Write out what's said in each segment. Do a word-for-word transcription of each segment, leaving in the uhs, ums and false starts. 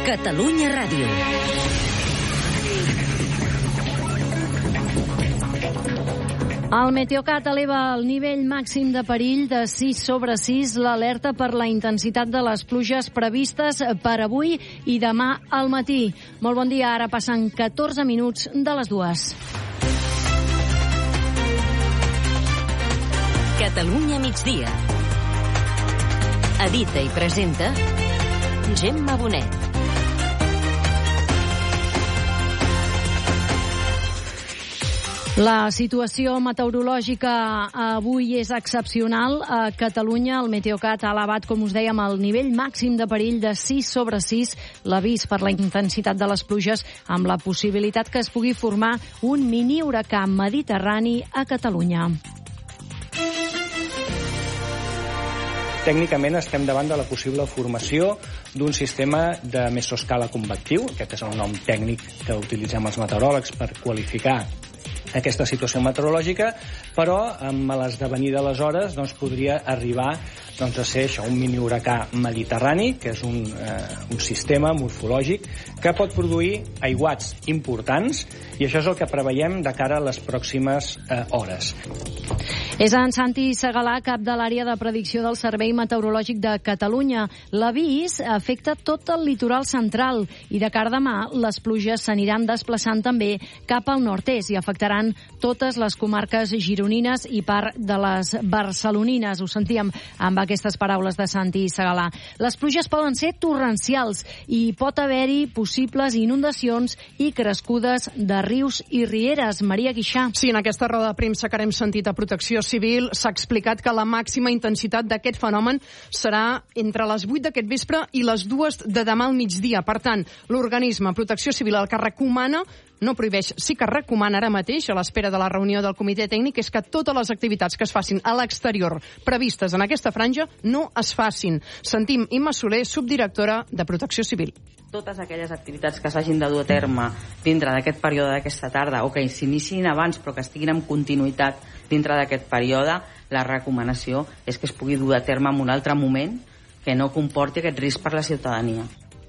Catalunya Ràdio. El Meteocat eleva el nivell màxim de perill de sis sobre sis, l'alerta per la intensitat de les pluges previstes per avui i demà al matí. Molt bon dia, ara passen catorze minuts de les dues. Catalunya migdia. Edita i presenta Gemma Bonet. La situació meteorològica avui és excepcional. A Catalunya el Meteocat ha elevat, com us dèiem, el nivell màxim de perill de sis sobre sis, l'avís per la intensitat de les pluges, amb la possibilitat que es pugui formar un mini huracà mediterrani a Catalunya. Tècnicament estem davant de la possible formació d'un sistema de mesoscala convectiu. Aquest és el nom tècnic que utilitzem els meteoròlegs per qualificar aquesta situació meteorològica, però amb l'esdevenir de les hores doncs, podria arribar doncs, a ser això, un mini huracà mediterrani, que és un, eh, un sistema morfològic que pot produir aiguats importants, i això és el que preveiem de cara a les pròximes eh, hores. És en Santi Segalà, cap de l'àrea de predicció del Servei Meteorològic de Catalunya. L'avís afecta tot el litoral central i de cara a demà les pluges s'aniran desplaçant també cap al nord-est i afectaran totes les comarques gironines i part de les barcelonines. Ho sentíem amb aquestes paraules de Santi Segalà. Les pluges poden ser torrencials i pot haver-hi possibles inundacions i crescudes de rius i rieres. Maria Guixà. Sí, en aquesta roda de premsa que hem sentit a Protecció Civil s'ha explicat que la màxima intensitat d'aquest fenomen serà entre les vuit d'aquest vespre i les dues de demà al migdia. Per tant, l'organisme Protecció Civil el que recomana, no prohibeix, sí que recomana ara mateix, a l'espera de la reunió del comitè tècnic, és que totes les activitats que es facin a l'exterior previstes en aquesta franja no es facin. Sentim Imma Soler, subdirectora de Protecció Civil. Totes aquelles activitats que s'hagin de dur a terme dintre d'aquest període d'aquesta tarda o que s'iniciïn abans però que estiguin en continuïtat dintre d'aquest període, la recomanació és que es pugui dur a terme en un altre moment que no comporti aquest risc per la ciutadania.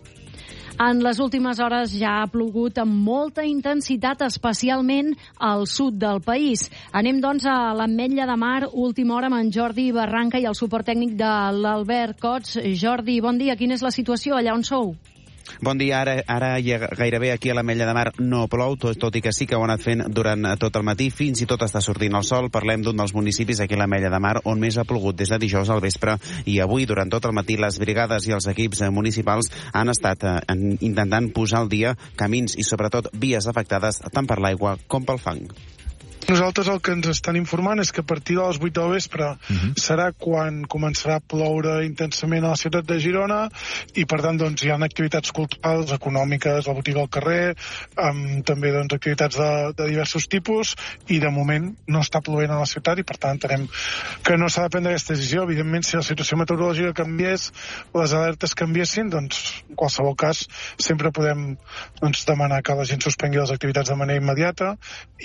En les últimes hores ja ha plogut amb molta intensitat, especialment al sud del país. Anem, doncs, a l'Ametlla de Mar, última hora amb en Jordi Barranca i el suport tècnic de l'Albert Cots. Jordi, bon dia. Quina és la situació allà on sou? Bon dia, ara, ara gairebé aquí a l'Ametlla de Mar no plou, tot, tot i que sí que ho ha anat fent durant tot el matí, fins i tot està sortint el sol. Parlem d'un dels municipis aquí a l'Ametlla de Mar on més ha plogut des de dijous al vespre, i avui durant tot el matí les brigades i els equips municipals han estat eh, intentant posar al dia camins i sobretot vies afectades tant per l'aigua com pel fang. Nosaltres el que ens estan informant és que a partir de les vuit del vespre uh-huh. serà quan començarà a ploure intensament a la ciutat de Girona, i per tant doncs, hi ha activitats culturals, econòmiques, la botiga al carrer, amb també doncs, activitats de, de diversos tipus, i de moment no està plovent a la ciutat i per tant entenem que no s'ha de prendre aquesta decisió. Evidentment, si la situació meteorològica canviés, les alertes canviessin, doncs en qualsevol cas sempre podem doncs, demanar que la gent suspengui les activitats de manera immediata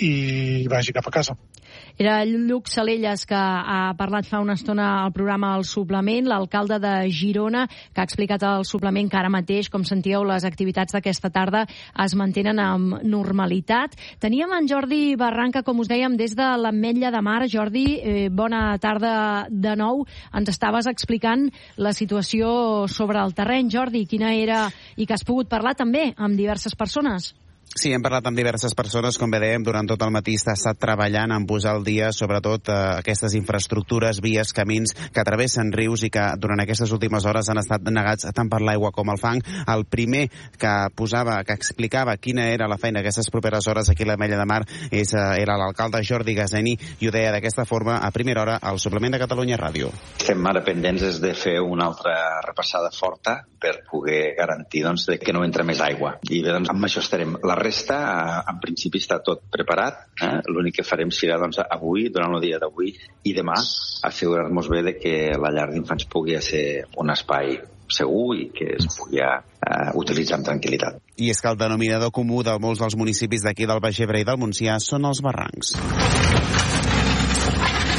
i vagi cap a casa. Era Lluc Salelles, que ha parlat fa una estona al programa El Suplement, l'alcalde de Girona, que ha explicat al suplement que ara mateix, com sentíeu, les activitats d'aquesta tarda es mantenen amb normalitat. Teníem en Jordi Barranca, com us dèiem, des de l'Ametlla de Mar. Jordi, eh, bona tarda de nou. Ens estaves explicant la situació sobre el terreny. Jordi, quina era, i que has pogut parlar també amb diverses persones? Sí, hem parlat amb diverses persones, com bé dèiem, durant tot el matí s'ha estat treballant en posar al dia, sobretot, eh, aquestes infraestructures, vies, camins que travessen rius i que durant aquestes últimes hores han estat negats tant per l'aigua com el fang. El primer que posava, que explicava quina era la feina aquestes properes hores aquí a l'Ametlla de Mar és, eh, era l'alcalde Jordi Gaseni, i ho deia d'aquesta forma a primera hora al suplement de Catalunya Ràdio. Estem ara pendents de fer una altra repassada forta per poder garantir doncs, que no entra més aigua. I bé, doncs, amb això estarem. La resta, en principi, està tot preparat. Eh? L'únic que farem serà doncs, avui, durant el dia d'avui i demà, assegurar-nos bé de que la llar d'infants pugui ser un espai segur i que es pugui uh, utilitzar amb tranquil·litat. I és que el denominador comú de molts dels municipis d'aquí del Baix Ebre i del Montsià són els barrancs.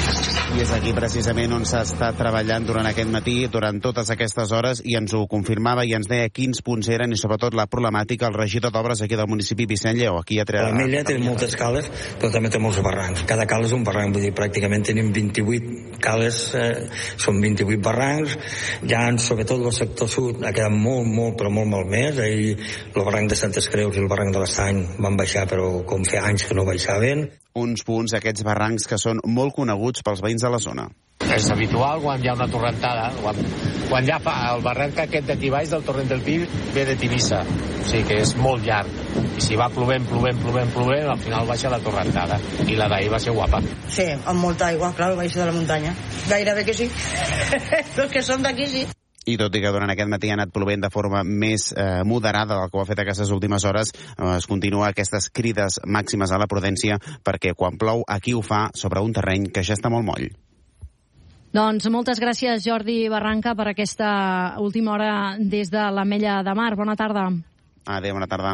I és aquí precisament on s'ha estat treballant durant aquest matí, durant totes aquestes hores, i ens ho confirmava i ens deia quins punts eren i sobretot la problemàtica el regidor d'obres aquí del municipi, Vicent Lleó. Aquí a Tre... L'Ametlla té moltes cales, però també té molts barrancs. Cada cal és un barranc, vull dir, pràcticament tenim vint-i-vuit cales, eh, són vint-i-vuit barrancs. Ja, sobretot el sector sud ha quedat molt, molt, però molt malmès. Ahir el barranc de Santes Creus i el barranc de l'Estany van baixar, però com feia anys que no baixaven. Uns punts, aquests barrancs, que són molt coneguts pels veïns de la zona. És habitual quan hi ha una torrentada, quan, quan ja fa el barranc aquest d'aquí baix del torrent del Pi ve de Tivissa, o sigui que és molt llarg, i si va plovent, plovent, plovent, plovent, al final baixa la torrentada, i la d'ahir va ser guapa. Sí, amb molta aigua, clar, baixa de la muntanya. Gairebé que sí. Els que som d'aquí sí. I tot i que durant aquest matí ha anat plovent de forma més eh, moderada del que ho ha fet aquestes últimes hores, eh, es continua aquestes crides màximes a la prudència, perquè quan plou aquí ho fa sobre un terreny que ja està molt moll. Doncs moltes gràcies, Jordi Barranca, per aquesta última hora des de l'Ametlla de Mar. Bona tarda. Adéu, bona tarda.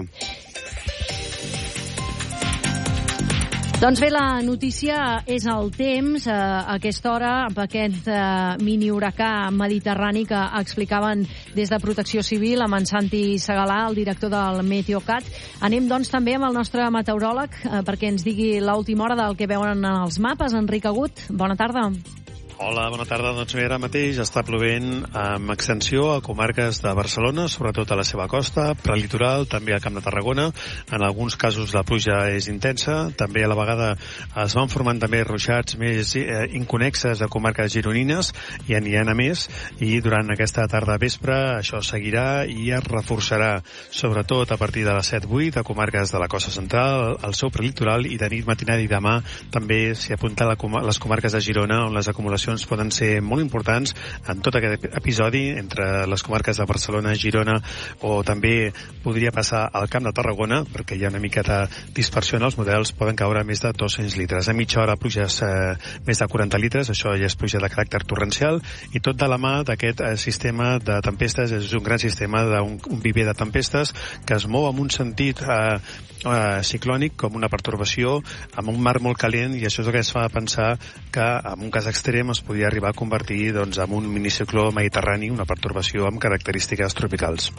Doncs bé, la notícia és el temps, eh, a aquesta hora, amb aquest eh, mini huracà mediterrani que explicaven des de Protecció Civil amb en Santi Segalà, el director del Meteocat. Anem, doncs, també amb el nostre meteoròleg eh, perquè ens digui l'última hora del que veuen en els mapes. Enric Agut, bona tarda. Hola, bona tarda. Doncs bé, ara mateix està plovent amb extensió a comarques de Barcelona, sobretot a la seva costa, prelitoral, també al Camp de Tarragona. En alguns casos la pluja és intensa. També a la vegada es van formant també ruixats més eh, inconexes a comarques gironines, i n'hi ha més, i durant aquesta tarda vespre això seguirà i es reforçarà, sobretot a partir de les set vuit a comarques de la costa central, al seu prelitoral, i de nit, matinada i demà també s'hi apunta la, les comarques de Girona, on les acumulacions poden ser molt importants en tot aquest episodi entre les comarques de Barcelona, Girona, o també podria passar al Camp de Tarragona, perquè hi ha una miqueta dispersió en els models, poden caure més de dos-cents litres. A mitja hora pluges eh, més de quaranta litres, això ja és pluja de caràcter torrencial, i tot de la mà d'aquest eh, sistema de tempestes. És un gran sistema d'un un viver de tempestes que es mou en un sentit eh, eh, ciclònic, com una pertorbació amb un mar molt calent, i això és el que es fa pensar que en un cas extrem es podria arribar a convertir doncs, en un minicicló mediterrani, una pertorbació amb característiques tropicals.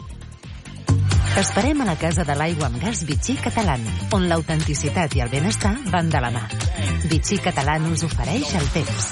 T'esperem a la Casa de l'Aigua amb Gas Vichy Catalán, on l'autenticitat i el benestar van de la mà. Vichy Catalán us ofereix el temps.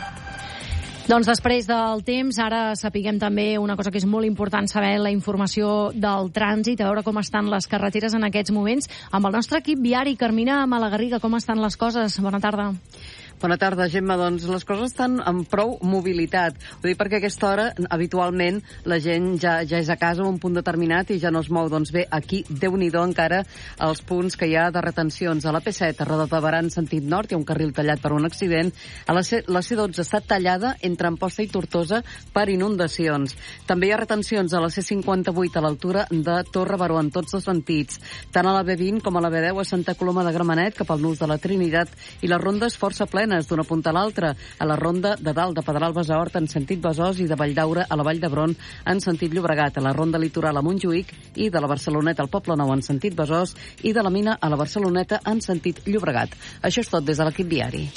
Doncs després del temps, ara sapiguem també una cosa que és molt important saber, la informació del trànsit, a veure com estan les carreteres en aquests moments. Amb el nostre equip viari, Carmina Malagarriga, com estan les coses? Bona tarda. Bona tarda, Gemma. Doncs les coses estan amb prou mobilitat. Ho dic perquè a aquesta hora, habitualment, la gent ja, ja és a casa a un punt determinat i ja no es mou. Doncs bé, aquí, Déu-n'hi-do encara, els punts que hi ha de retencions. A la P set, a Roda de Barà, en sentit nord, hi ha un carril tallat per un accident. A la C, la C dotze està tallada entre Amposta i Tortosa per inundacions. També hi ha retencions a la C cinquanta-vuit a l'altura de Torre Baró en tots els sentits. Tant a la B vint com a la B deu a Santa Coloma de Gramenet, cap al nus de la Trinitat, i les rondes força plenes d'una punta a l'altra, a la ronda de dalt de Pedralbes a Hort en sentit Besòs i de Valldaura a la Vall d'Hebron en sentit Llobregat, a la ronda litoral a Montjuïc i de la Barceloneta al Poble Nou en sentit Besòs i de la Mina a la Barceloneta en sentit Llobregat. Això és tot des de l'equip diari.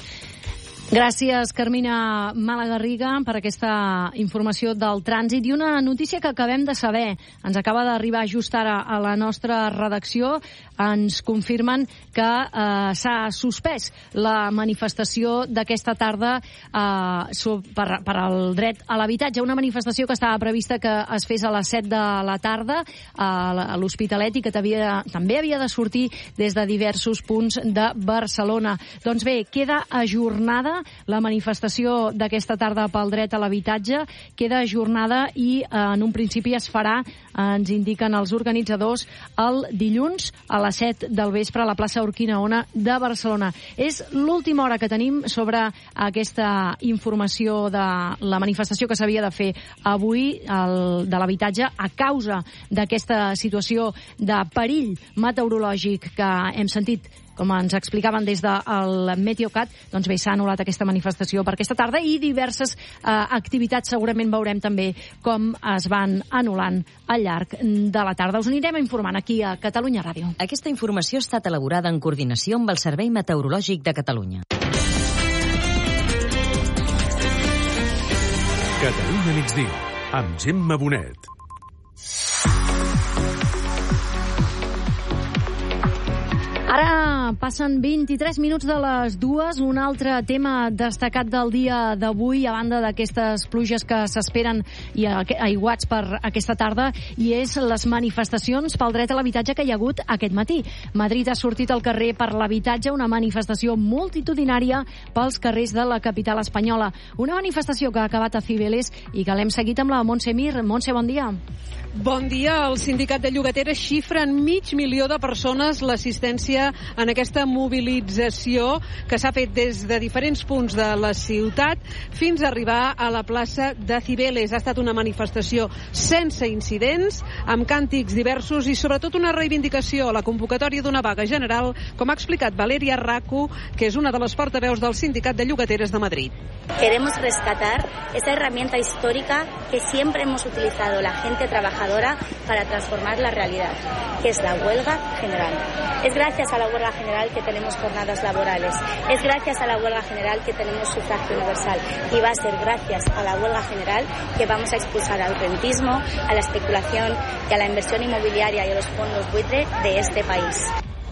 Gràcies, Carmina Malagarriga, per aquesta informació del trànsit. I una notícia que acabem de saber, ens acaba d'arribar just ara a la nostra redacció, ens confirmen que eh, s'ha suspès la manifestació d'aquesta tarda eh, per, per al dret a l'habitatge. Una manifestació que estava prevista que es fes a les set de la tarda a l'Hospitalet i que havia, també havia de sortir des de diversos punts de Barcelona. Doncs bé, queda ajornada la manifestació d'aquesta tarda pel dret a l'habitatge, queda ajornada i eh, en un principi es farà, eh, ens indiquen els organitzadors, el dilluns a les set del vespre a la plaça Urquinaona de Barcelona. És l'última hora que tenim sobre aquesta informació de la manifestació que s'havia de fer avui el, de l'habitatge a causa d'aquesta situació de perill meteorològic que hem sentit, com ens explicaven des del Meteocat. Doncs bé, s'ha anul·lat aquesta manifestació per aquesta tarda i diverses eh, activitats segurament veurem també com es van anul·lant al llarg de la tarda. Us anirem informant aquí a Catalunya Ràdio. Aquesta informació ha estat elaborada en coordinació amb el Servei Meteorològic de Catalunya. Catalunya migdia, amb Gemma Bonet. Ara passen vint-i-tres minuts de les dues. Un altre tema destacat del dia d'avui, a banda d'aquestes pluges que s'esperen i aiguats per aquesta tarda, i és les manifestacions pel dret a l'habitatge que hi ha hagut aquest matí. Madrid ha sortit al carrer per l'habitatge, una manifestació multitudinària pels carrers de la capital espanyola. Una manifestació que ha acabat a Cibeles i que l'hem seguit amb la Montse Mir. Montse, bon dia. Bon dia. El sindicat de llogateres xifra en mig milió de persones l'assistència en aquesta mobilització que s'ha fet des de diferents punts de la ciutat fins a arribar a la plaça de Cibeles. Ha estat una manifestació sense incidents, amb càntics diversos i sobretot una reivindicació a la convocatòria d'una vaga general, com ha explicat Valeria Racu, que és una de les portaveus del sindicat de llogateres de Madrid. Queremos rescatar esa herramienta histórica que siempre hemos utilizado la gente trabajadora para transformar la realidad, que es la huelga general. Es gracias a la huelga general que tenemos jornadas laborales, es gracias a la huelga general que tenemos sufragio universal y va a ser gracias a la huelga general que vamos a expulsar al rentismo, a la especulación y a la inversión inmobiliaria y a los fondos buitre de este país.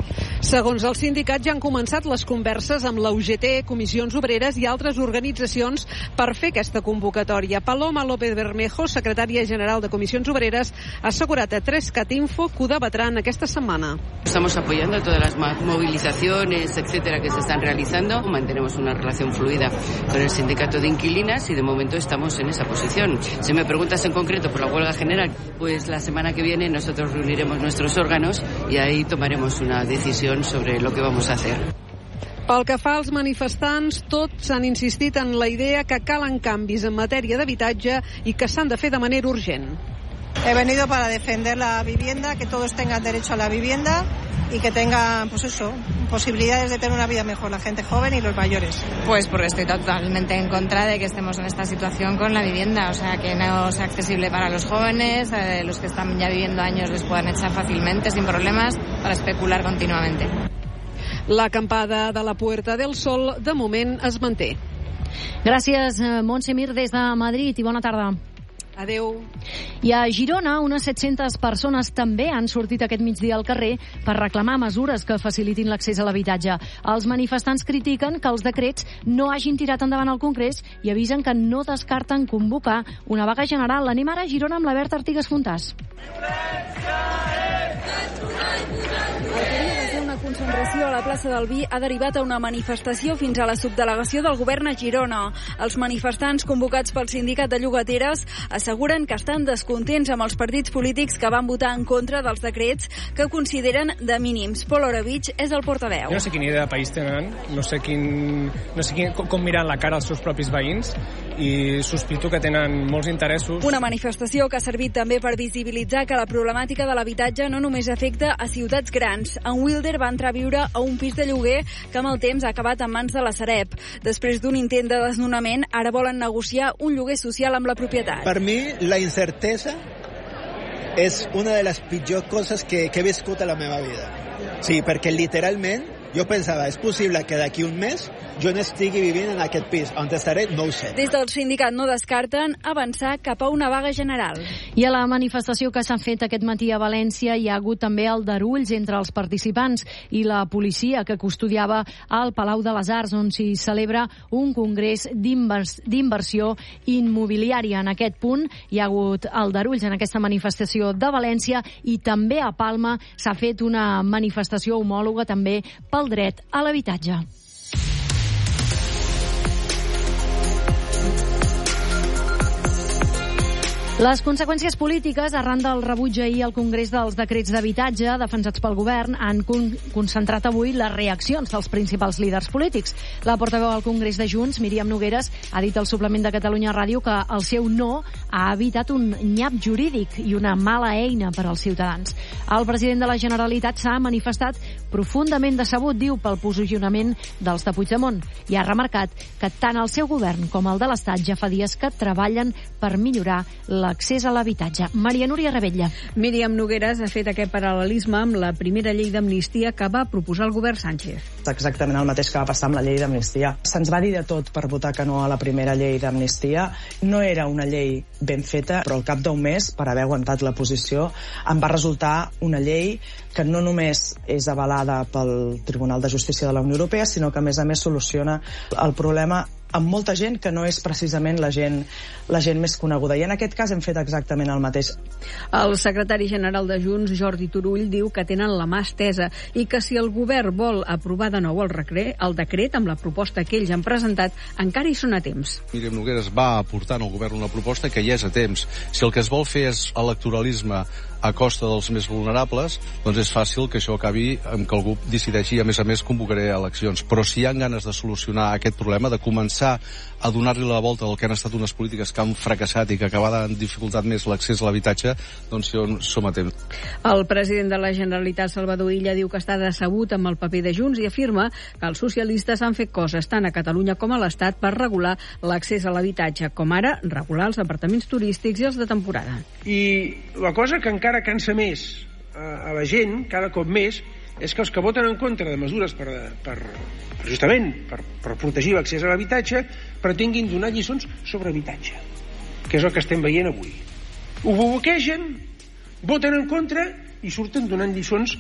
Segons el sindicat, ja han començat les converses amb la U G T, comissions obreres i altres organitzacions per fer aquesta convocatòria. Paloma López Bermejo, secretària general de Comissions Obreres, ha assegurat a tres cat info que ho debatran aquesta setmana. Estamos apoyando todas las movilizaciones, etcétera, que se están realizando. Mantenemos una relación fluida con el sindicato de inquilinas y de momento estamos en esa posición. Si me preguntas en concreto por la huelga general, pues la semana que viene nosotros reuniremos nuestros órganos y ahí tomaremos una decisión sobre lo que vamos a hacer. Pel que fa als manifestants, tots han insistit en la idea que calen canvis en matèria d'habitatge i que s'han de fer de manera urgent. He venido para defender la vivienda, que todos tengan derecho a la vivienda y que tengan, pues eso, posibilidades de tener una vida mejor, la gente joven y los mayores. Pues porque estoy totalmente en contra de que estemos en esta situación con la vivienda, o sea, que no sea accesible para los jóvenes, eh, los que están ya viviendo años les puedan echar fácilmente, sin problemas, para especular continuamente. La acampada de la Puerta del Sol, de moment, es manté. Gràcies, Montse Mir, des de Madrid, i bona tarda. Adeu. I a Girona, unes set-centes persones també han sortit aquest migdia al carrer per reclamar mesures que facilitin l'accés a l'habitatge. Els manifestants critiquen que els decrets no hagin tirat endavant al Congrés i avisen que no descarten convocar una vaga general. Anem ara a Girona amb la Berta Artigas Fontàs. Una concentració a la plaça del Vi ha derivat a una manifestació fins a la subdelegació del govern a Girona. Els manifestants convocats pel sindicat de llogateres asseguren que estan descontents amb els partits polítics que van votar en contra dels decrets que consideren de mínims. Pol Oravich és el portaveu. Jo no sé quina idea de país tenen, no sé, quin, no sé quin, com miren la cara als seus propis veïns i sospito que tenen molts interessos. Una manifestació que ha servit també per visibilitzar que la problemàtica de l'habitatge no només afecta a ciutats grans. En Wilder va entrar a viure a un pis de lloguer que amb el temps ha acabat en mans de la Sareb. Després d'un intent de desnonament, ara volen negociar un lloguer social amb la propietat. Per mi, la incertesa és una de les pitjors coses que, que he viscut a la meva vida. Sí, perquè literalment jo pensava, és possible que d'aquí un mes jo no estigui vivint en aquest pis. On estaré, no ho sé. Des del sindicat no descarten avançar cap a una vaga general. I a la manifestació que s'ha fet aquest matí a València hi ha hagut també aldarulls entre els participants i la policia que custodiava al Palau de les Arts, on s'hi celebra un congrés d'inversió immobiliària. En aquest punt hi ha hagut aldarulls en aquesta manifestació de València i també a Palma s'ha fet una manifestació homòloga també pel dret a l'habitatge. Les conseqüències polítiques arran del rebuig ahir al Congrés dels decrets d'habitatge defensats pel govern han con concentrat avui les reaccions dels principals líders polítics. La portaveu al Congrés de Junts, Míriam Nogueras, ha dit al suplement de Catalunya Ràdio que el seu no ha evitat un nyap jurídic i una mala eina per als ciutadans. El president de la Generalitat s'ha manifestat profundament decebut, diu, pel posicionament dels de Puigdemont, i ha remarcat que tant el seu govern com el de l'Estat ja fa dies que treballen per millorar la l'accés a l'habitatge. Maria Núria Rebetlla. Míriam Nogueras ha fet aquest paral·lelisme amb la primera llei d'amnistia que va proposar el govern Sánchez. Exactament el mateix que va passar amb la llei d'amnistia. Se'ns va dir de tot per votar que no a la primera llei d'amnistia. No era una llei ben feta, però al cap d'un mes, per haver aguantat la posició, em va resultar una llei que no només és avalada pel Tribunal de Justícia de la Unió Europea, sinó que a més a més soluciona el problema amb molta gent que no és precisament la gent, la gent més coneguda. I en aquest cas hem fet exactament el mateix. El secretari general de Junts, Jordi Turull, diu que tenen la mà estesa i que si el govern vol aprovar de nou el, recre, el decret amb la proposta que ells han presentat, encara hi són a temps. Míriam Nogueras va aportant al govern una proposta que ja és a temps. Si el que es vol fer és electoralisme a costa dels més vulnerables, doncs és fàcil que això acabi amb que algú decideixi i a més a més convocaré eleccions. Però si hi ha ganes de solucionar aquest problema, de començar a donar-li la volta del que han estat unes polítiques que han fracassat i que acabaran dificultat més l'accés a l'habitatge, doncs si som a temps. El president de la Generalitat, Salvador Illa, diu que està decebut amb el paper de Junts i afirma que els socialistes han fet coses tant a Catalunya com a l'Estat per regular l'accés a l'habitatge, com ara regular els apartaments turístics i els de temporada. I la cosa que encara cansa més a la gent, cada cop més, és que els que voten en contra de mesures per, per justament per, per protegir l'accés a l'habitatge pretenguin donar lliçons sobre habitatge, que és el que estem veient avui. Ho bloquegen, voten en contra i surten donant lliçons.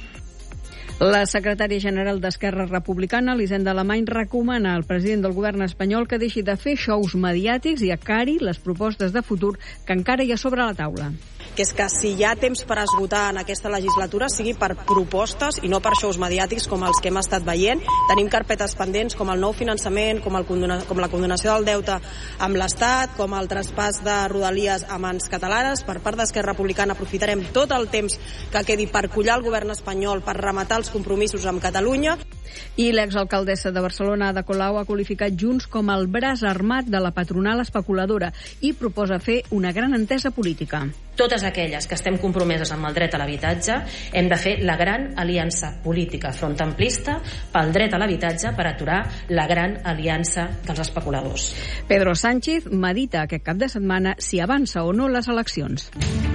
La secretària general d'Esquerra Republicana, Elisenda Alemany, recomana al president del govern espanyol que deixi de fer xous mediàtics i acari les propostes de futur que encara hi ha sobre la taula. Que és que si hi ha temps per esgotar en aquesta legislatura sigui per propostes i no per xous mediàtics com els que hem estat veient. Tenim carpetes pendents com el nou finançament, com, el condona, com la condonació del deute amb l'Estat, com el traspàs de Rodalies a mans catalanes. Per part d'Esquerra Republicana aprofitarem tot el temps que quedi per collar el govern espanyol, per rematar els compromisos amb Catalunya. I l'exalcaldessa de Barcelona, Ada Colau, ha qualificat Junts com el braç armat de la patronal especuladora i proposa fer una gran entesa política. Totes aquelles que estem compromeses amb el dret a l'habitatge hem de fer la gran aliança política frontamplista pel dret a l'habitatge per aturar la gran aliança dels especuladors. Pedro Sánchez medita aquest cap de setmana si avança o no les eleccions.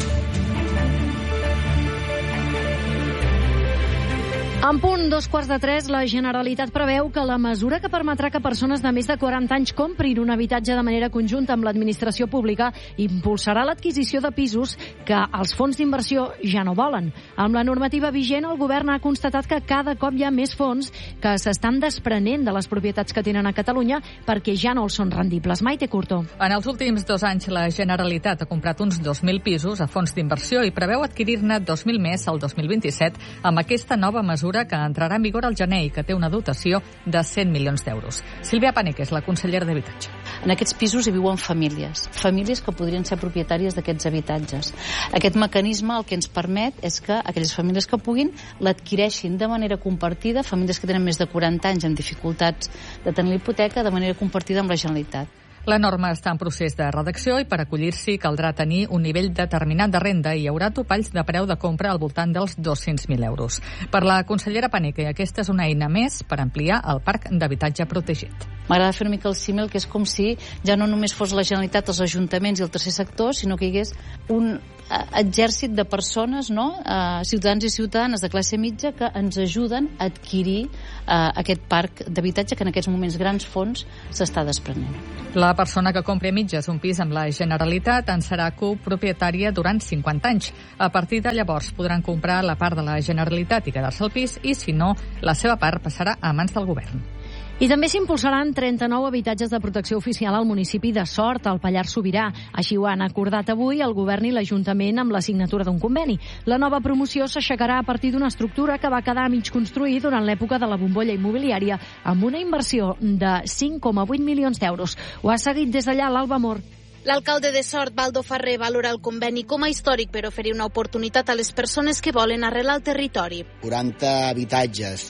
En punt, dos quarts de tres, la Generalitat preveu que la mesura que permetrà que persones de més de quaranta anys comprin un habitatge de manera conjunta amb l'administració pública impulsarà l'adquisició de pisos que els fons d'inversió ja no volen. Amb la normativa vigent, el govern ha constatat que cada cop hi ha més fons que s'estan desprenent de les propietats que tenen a Catalunya perquè ja no els són rendibles. Maite Curto. En els últims dos anys, la Generalitat ha comprat uns dos mil pisos a fons d'inversió i preveu adquirir-ne dos mil més el dos mil vint-i-set amb aquesta nova mesura que entrarà en vigor al gener i que té una dotació de cent milions d'euros. Sílvia Panik és la consellera d'Habitatge. En aquests pisos hi viuen famílies, famílies que podrien ser propietàries d'aquests habitatges. Aquest mecanisme el que ens permet és que aquelles famílies que puguin l'adquireixin de manera compartida, famílies que tenen més de quaranta anys amb dificultats de tenir l'hipoteca, de manera compartida amb la Generalitat. La norma està en procés de redacció i per acollir-s'hi caldrà tenir un nivell determinat de renda i hi haurà topalls de preu de compra al voltant dels dos-cents mil euros. Per la consellera Paneque, aquesta és una eina més per ampliar el parc d'habitatge protegit. M'agrada fer una mica el símil, que és com si ja no només fos la Generalitat, els ajuntaments i el tercer sector, sinó que hi hagués un exèrcit de persones, no? Uh, ciutadans i ciutadanes de classe mitja que ens ajuden a adquirir uh, aquest parc d'habitatge que en aquests moments grans fons s'està desprenent. La persona que compri a mitges un pis amb la Generalitat en serà copropietària durant cinquanta anys. A partir de llavors podran comprar la part de la Generalitat i quedar-se al pis i, si no, la seva part passarà a mans del govern. I també s'impulsaran trenta-nou habitatges de protecció oficial al municipi de Sort, al Pallars Sobirà. Així ho han acordat avui el govern i l'Ajuntament amb la signatura d'un conveni. La nova promoció s'aixecarà a partir d'una estructura que va quedar a mig construir durant l'època de la bombolla immobiliària amb una inversió de cinc coma vuit milions d'euros. Ho ha seguit des d'allà l'Alba Mor. L'alcalde de Sort, Baldo Ferrer, valora el conveni com a històric per oferir una oportunitat a les persones que volen arrelar el territori. quaranta habitatges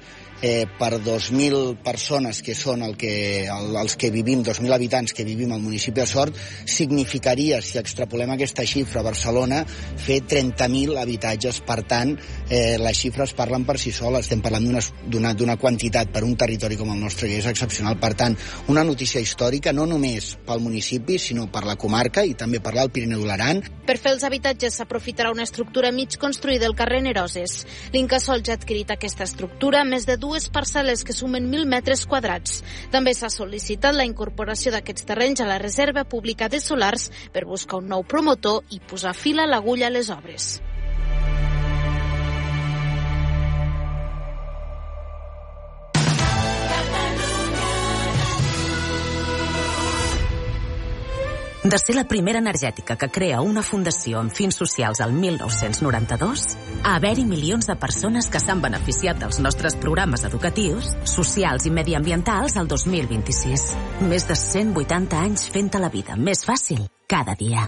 eh, per dos mil persones que són el que, el, els que vivim, dos mil habitants que vivim al municipi de Sort, significaria, si extrapolem aquesta xifra a Barcelona, fer trenta mil habitatges. Per tant, eh, les xifres parlen per si soles. Estem parlant d'una d'una quantitat per un territori com el nostre que és excepcional. Per tant, una notícia històrica no només pel municipi, sinó per la comarca i també per l'Alt Pirineu i l'Aran. Per fer els habitatges s'aprofitarà una estructura mig construïda al carrer Neroses. L'Incasòl ja ha adquirit aquesta estructura, més de dues parcel·les que sumen mil metres quadrats. També s'ha sol·licitat la incorporació d'aquests terrenys a la reserva pública de solars per buscar un nou promotor i posar fil a l'agulla a les obres. De ser la primera energètica que crea una fundació amb fins socials al mil nou-cents noranta-dos, a haver-hi milions de persones que s'han beneficiat dels nostres programes educatius, socials i mediambientals al dos mil vint-i-sis. Més de cent vuitanta anys fent-te la vida més fàcil cada dia.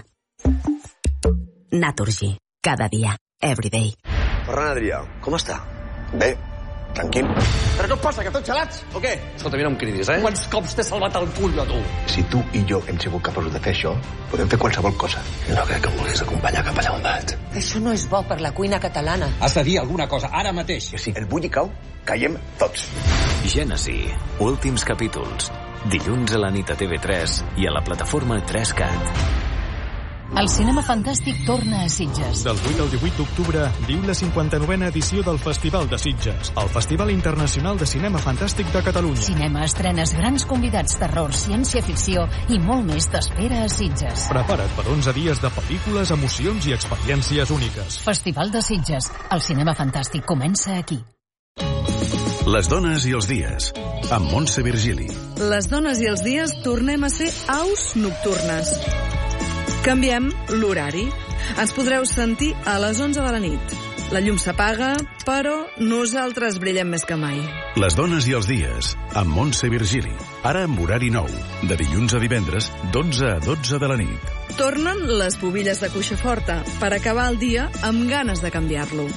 Naturgy. Cada dia. Everyday. Ferran Adrià, com està? Bé, tranquil. Però què et passa, que tots gelats, o què? Escolta, mira, no em cridis, eh? Quants cops t'he salvat el cul de tu? Si tu i jo hem sigut capaços de fer això, podem fer qualsevol cosa. No crec que em vulguis acompanyar cap allà on vaig. Això no és bo per la cuina catalana. Has de dir alguna cosa, ara mateix. Que si el bulli cau, caiem tots. Gènesi. Últims capítols. Dilluns a la nit a T V tres i a la plataforma tres cat. El cinema fantàstic torna a Sitges. Del vuit al divuit d'octubre viu la cinquanta-novena edició del Festival de Sitges, el Festival Internacional de Cinema Fantàstic de Catalunya. Cinema, estrenes, grans convidats, terror, ciència-ficció i molt més t'espera a Sitges. Prepara't per onze dies de pel·lícules, emocions i experiències úniques. Festival de Sitges. El cinema fantàstic comença aquí. Les dones i els dies, amb Montse Virgili. Les dones i els dies tornem a ser aus nocturnes. Canviem l'horari. Ens podreu sentir a les onze de la nit. La llum s'apaga, però nosaltres brillem més que mai. Les dones i els dies, amb Montse Virgili. Ara amb horari nou, de dilluns a divendres, d'onze a dotze de la nit. Tornen les pubilles de cuixa forta per acabar el dia amb ganes de canviar-lo.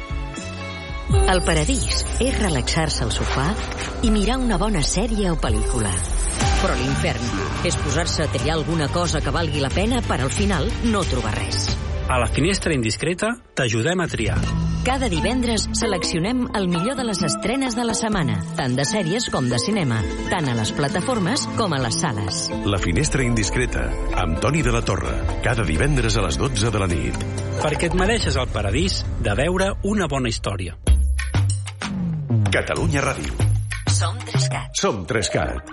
El paradís és relaxar-se al sofà i mirar una bona sèrie o pel·lícula. Però l'infern és posar-se a triar alguna cosa que valgui la pena per al final no trobar res. A la finestra indiscreta t'ajudem a triar. Cada divendres seleccionem el millor de les estrenes de la setmana, tant de sèries com de cinema, tant a les plataformes com a les sales. La finestra indiscreta, amb Toni de la Torre, cada divendres a les dotze de la nit. Perquè et mereixes el paradís de veure una bona història. Catalunya Ràdio. Som tres cat. Som tres cat.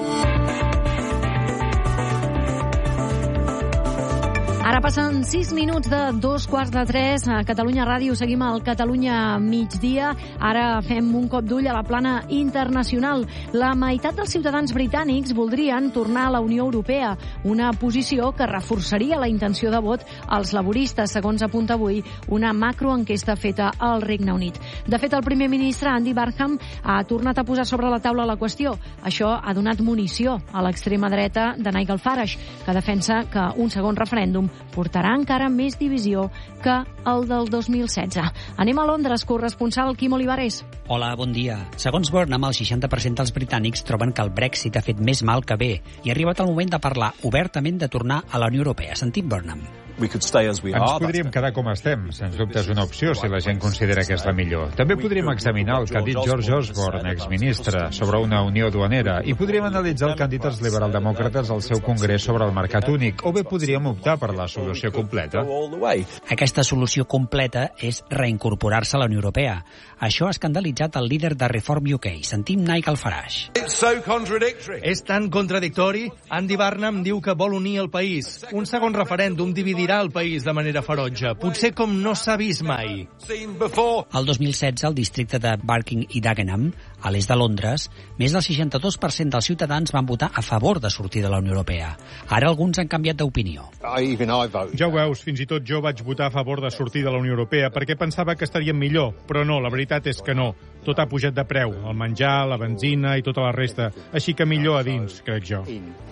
Ara passen sis minuts de dos quarts de tres. A Catalunya Ràdio seguim al Catalunya migdia. Ara fem un cop d'ull a la plana internacional. La meitat dels ciutadans britànics voldrien tornar a la Unió Europea, una posició que reforçaria la intenció de vot als laboristes, segons apunta avui una macroenquesta feta al Regne Unit. De fet, el primer ministre, Andy Burnham, ha tornat a posar sobre la taula la qüestió. Això ha donat munició a l'extrema dreta de Nigel Farage, que defensa que un segon referèndum portarà encara més divisió que el del dos mil setze. Anem a Londres, corresponsal Quim Olivares. Hola, bon dia. Segons Burnham, el seixanta per cent dels britànics troben que el Brexit ha fet més mal que bé i ha arribat el moment de parlar obertament de tornar a la Unió Europea. Sentim Burnham. Ens podríem quedar com estem. Sens dubte és una opció si la gent considera que és la millor. També podríem examinar el que ha dit George Osborne, exministre, sobre una unió duanera, i podríem analitzar el que han dit els liberaldemòcrates al seu congrés sobre el mercat únic, o bé podríem optar per la solució completa. Aquesta solució completa és reincorporar-se a la Unió Europea. Això ha escandalitzat el líder de Reform U K. Sentim Nigel Farage. És tan contradictori. Andy Burnham diu que vol unir el país. Un segon referèndum dividirà el país de manera ferotge, potser com no s'ha vist mai. El dos mil setze, al districte de Barking i Dagenham, a l'est de Londres, més del seixanta-dos per cent dels ciutadans van votar a favor de sortir de la Unió Europea. Ara alguns han canviat d'opinió. Ja ho veus, fins i tot jo vaig votar a favor de sortir de la Unió Europea perquè pensava que estaríem millor, però no, la veritat és que no. Tot ha pujat de preu, el menjar, la benzina i tota la resta, així que millor a dins, crec jo.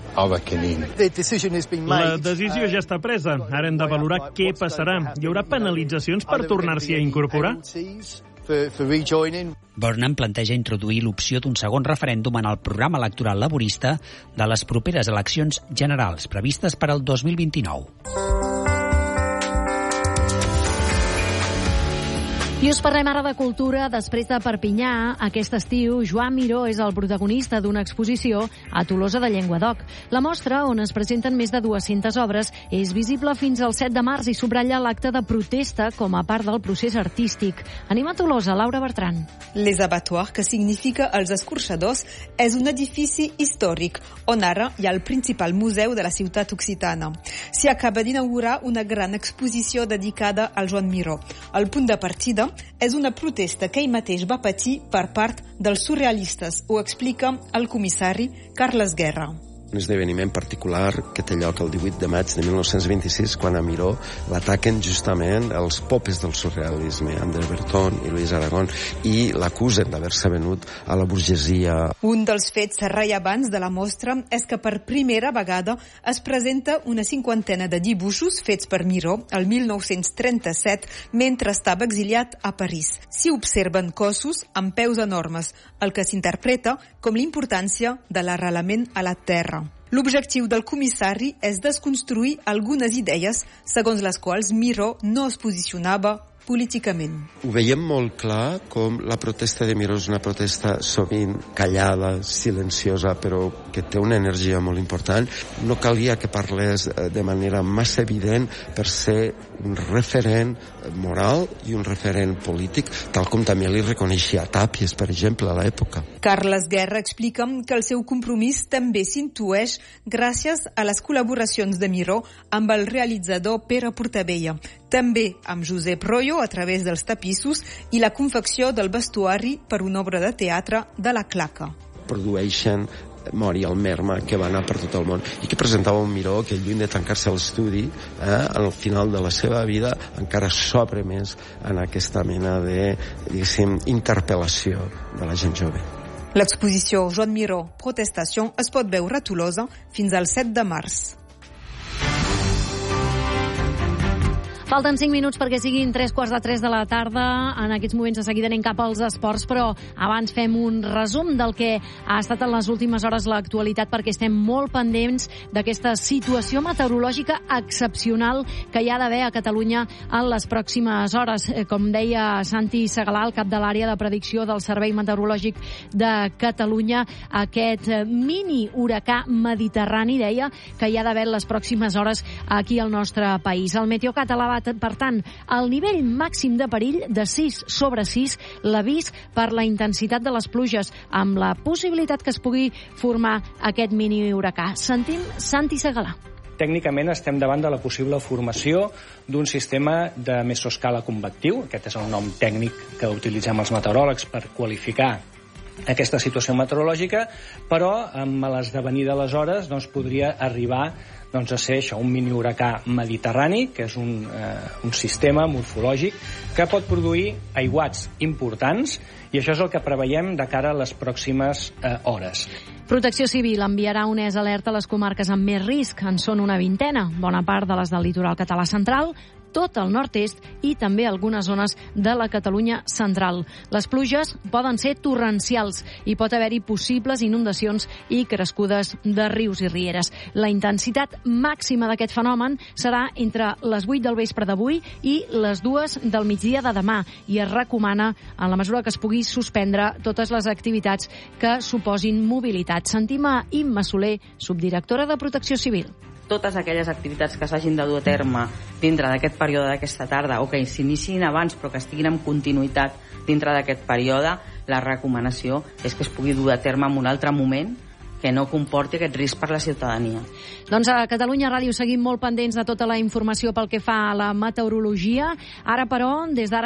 La decisió ja està presa. Ara hem de valorar què passarà. Hi haurà penalitzacions per tornar-s'hi a incorporar? for, for rejoining. Burnham planteja introduir l'opció d'un segon referèndum en el programa electoral laborista de les properes eleccions generals previstes per al dos mil vint-i-nou. I us parlem ara de cultura. Després de Perpinyà, aquest estiu, Joan Miró és el protagonista d'una exposició a Tolosa de Llenguadoc. La mostra, on es presenten més de dues-centes obres, és visible fins al set de març i subratlla l'acte de protesta com a part del procés artístic. Anem a Tolosa, Laura Bertran. Les Abattoirs, que significa els escorxadors, és un edifici històric, on ara hi ha el principal museu de la ciutat occitana. S'hi acaba d'inaugurar una gran exposició dedicada al Joan Miró. El punt de partida és una protesta que ell mateix va patir per part dels surrealistes, ho explica el comissari Carles Guerra. Un esdeveniment particular que té lloc el divuit de maig de mil nou-cents vint-i-sis, quan a Miró l'ataquen justament els popes del surrealisme, André Breton i Luis Aragón, i l'acusen d'haver-se venut a la burgesia. Un dels fets rellevants de la mostra és que per primera vegada es presenta una cinquantena de dibuixos fets per Miró el mil nou-cents trenta-set, mentre estava exiliat a París. S'hi observen cossos amb peus enormes, el que s'interpreta com l'importància de l'arrelament a la terra. L'objectiu del comissari és desconstruir algunes idees segons les quals Miró no es posicionava políticament. Ho veiem molt clar com la protesta de Miró és una protesta sovint callada, silenciosa, però que té una energia molt important. No calia que parlés de manera massa evident per ser un referent moral i un referent polític, tal com també li reconeixia Tàpies, per exemple, a l'època. Carles Guerra explica que el seu compromís també s'intueix gràcies a les col·laboracions de Miró amb el realitzador Pere Portabella, també amb Josep Royo a través dels tapissos i la confecció del vestuari per una obra de teatre de la Claca. Produeixen Mori al Merma, que va anar per tot el món i que presentava un Miró que, lluny de tancar-se a l'estudi, eh, al final de la seva vida encara s'obre més en aquesta mena de, diguéssim, interpel·lació de la gent jove. L'exposició Joan Miró Protestation es pot veure a Tolosa fins al set de març. Falten cinc minuts perquè siguin tres quarts de tres de la tarda. En aquests moments de seguida anem cap als esports, però abans fem un resum del que ha estat en les últimes hores l'actualitat, perquè estem molt pendents d'aquesta situació meteorològica excepcional que hi ha d'haver a Catalunya en les pròximes hores. Com deia Santi Segalà, el cap de l'àrea de predicció del Servei Meteorològic de Catalunya, aquest mini huracà mediterrani, deia, que hi ha d'haver en les pròximes hores aquí al nostre país. El Meteocat ha elevat, per tant, el nivell màxim de perill de sis sobre sis, l'avís per la intensitat de les pluges, amb la possibilitat que es pugui formar aquest mini huracà. Sentim Santi Segalà. Tècnicament estem davant de la possible formació d'un sistema de mesoscala convectiu. Aquest és el nom tècnic que utilitzem els meteoròlegs per qualificar aquesta situació meteorològica, però amb l'esdevenir de les hores doncs, podria arribar doncs, a ser això, un mini huracà mediterrani, que és un, eh, un sistema morfològic que pot produir aiguats importants, i això és el que preveiem de cara a les pròximes eh, hores. Protecció Civil enviarà un es alerta a les comarques amb més risc. En són una vintena, bona part de les del litoral català central, tot el nord-est i també algunes zones de la Catalunya central. Les pluges poden ser torrencials i pot haver-hi possibles inundacions i crescudes de rius i rieres. La intensitat màxima d'aquest fenomen serà entre les vuit del vespre d'avui i les dues del migdia de demà, i es recomana, en la mesura que es pugui, suspendre totes les activitats que suposin mobilitat. Sentim a Imma Soler, subdirectora de Protecció Civil. Totes aquelles activitats que s'hagin de dur a terme dintre d'aquest període d'aquesta tarda, o que s'iniciïn abans però que estiguin en continuïtat dintre d'aquest període, la recomanació és que es pugui dur a terme en un altre moment que no comporti aquest risc per la ciutadania. Doncs a Catalunya Ràdio seguim molt pendents de tota la informació pel que fa a la meteorologia. Ara, però, des d'ara